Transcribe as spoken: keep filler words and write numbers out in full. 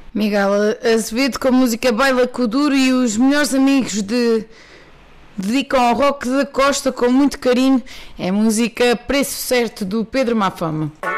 Miguel Azevedo com a música Baila com o Duro, e os melhores amigos de dedicam ao Roque da Costa com muito carinho. É música Preço Certo do Pedro Mafama.